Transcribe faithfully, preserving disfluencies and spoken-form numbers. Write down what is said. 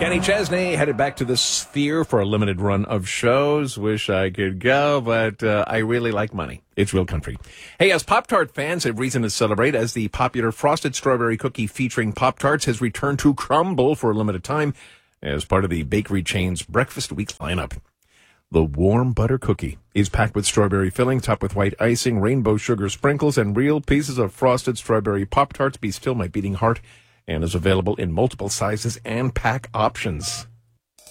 Kenny Chesney headed back to the Sphere for a limited run of shows. Wish I could go, but uh, I really like money. It's real country. Hey, as Pop-Tart fans have reason to celebrate as the popular frosted strawberry cookie featuring Pop-Tarts has returned to Crumble for a limited time as part of the bakery chain's Breakfast Week lineup. The warm butter cookie is packed with strawberry filling, topped with white icing, rainbow sugar sprinkles, and real pieces of frosted strawberry Pop-Tarts. Be still my beating heart. And is available in multiple sizes and pack options.